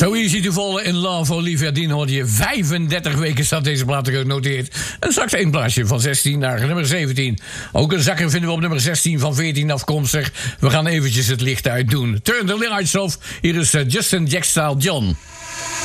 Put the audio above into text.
So Easy to Fall in Love, Olivia Dean hoorde je. 35 weken staat deze plaat genoteerd. Een zakt één plaatsje van 16 naar nummer 17. Ook een zakker vinden we op nummer 16 van 14 afkomstig. We gaan eventjes het licht uitdoen. Turn the lights off. Hier is Justin Jack-style John.